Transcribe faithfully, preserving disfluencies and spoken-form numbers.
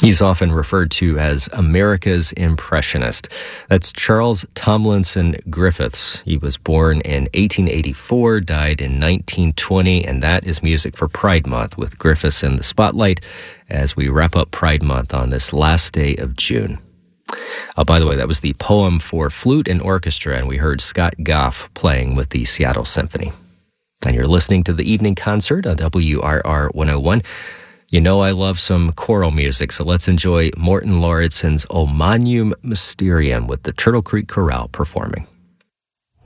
He's often referred to as America's Impressionist. That's Charles Tomlinson Griffiths. He was born in eighteen eighty-four, died in nineteen twenty, and that is music for Pride Month with Griffiths in the spotlight as we wrap up Pride Month on this last day of June. Oh, by the way, that was the poem for flute and orchestra, and we heard Scott Goff playing with the Seattle Symphony. And you're listening to the Evening Concert on W R R one oh one. You know I love some choral music, so let's enjoy Morten Lauritson's O Magnum Mysterium with the Turtle Creek Chorale performing.